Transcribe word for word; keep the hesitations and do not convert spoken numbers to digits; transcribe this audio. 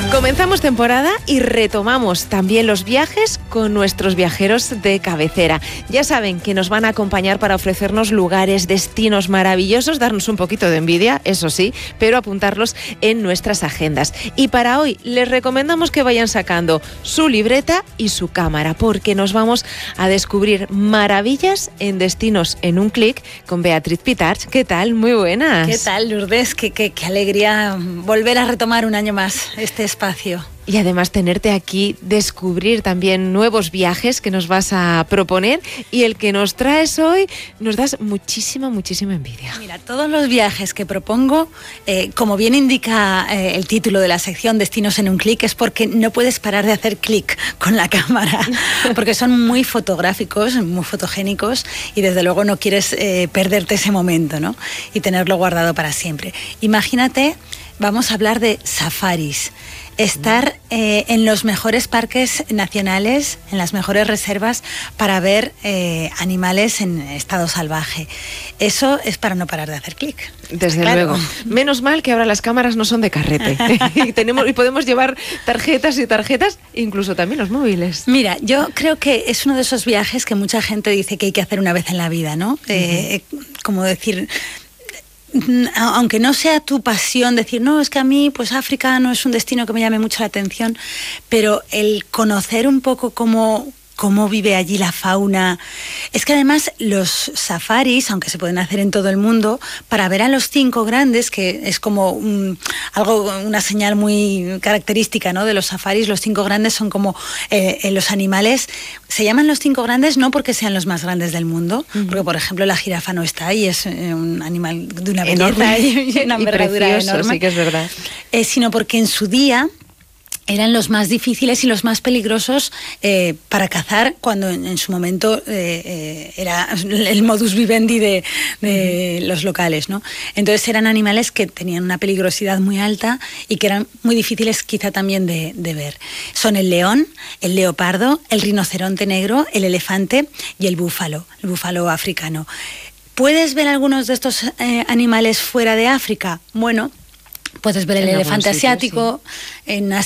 Comenzamos temporada y retomamos también los viajes con nuestros viajeros de cabecera. Ya saben que nos van a acompañar para ofrecernos lugares, destinos maravillosos, darnos un poquito de envidia, eso sí, pero apuntarlos en nuestras agendas. Y para hoy les recomendamos que vayan sacando su libreta y su cámara, porque nos vamos a descubrir maravillas en destinos en un clic con Beatriz Pitarch. ¿Qué tal? Muy buenas. ¿Qué tal, Lourdes? Qué, qué, qué alegría volver a retomar un año más este espacio. Y además tenerte aquí, descubrir también nuevos viajes que nos vas a proponer, y el que nos traes hoy nos das muchísima, muchísima envidia. Mira, todos los viajes que propongo, eh, como bien indica eh, el título de la sección Destinos en un clic, es porque no puedes parar de hacer clic con la cámara, porque son muy fotográficos, muy fotogénicos, y desde luego no quieres eh, perderte ese momento, ¿no? Y tenerlo guardado para siempre. Imagínate, vamos a hablar de safaris. Estar eh, en los mejores parques nacionales, en las mejores reservas, para ver eh, animales en estado salvaje. Eso es para no parar de hacer clic. Desde claro. luego. Menos mal que ahora las cámaras no son de carrete. y, tenemos, y podemos llevar tarjetas y tarjetas, incluso también los móviles. Mira, yo creo que es uno de esos viajes que mucha gente dice que hay que hacer una vez en la vida, ¿no? Uh-huh. Eh, como decir... aunque no sea tu pasión decir, no, es que a mí pues África no es un destino que me llame mucho la atención, pero el conocer un poco cómo, cómo vive allí la fauna. Es que además los safaris, aunque se pueden hacer en todo el mundo, para ver a los cinco grandes, que es como un, algo, una señal muy característica, ¿no?, de los safaris, los cinco grandes son como eh, los animales. Se llaman los cinco grandes no porque sean los más grandes del mundo, uh-huh. porque por ejemplo la jirafa no está ahí, es eh, un animal de una belleza y una envergadura enorme, sí que es verdad. Eh, sino porque en su día eran los más difíciles y los más peligrosos eh, para cazar, cuando en, en su momento eh, eh, era el modus vivendi de, de uh-huh. los locales, ¿no? Entonces eran animales que tenían una peligrosidad muy alta y que eran muy difíciles quizá también de, de ver. Son el león, el leopardo, el rinoceronte negro, el elefante y el búfalo, el búfalo africano. ¿Puedes ver algunos de estos eh, animales fuera de África? Bueno, puedes ver el en elefante sitio, asiático, sí. en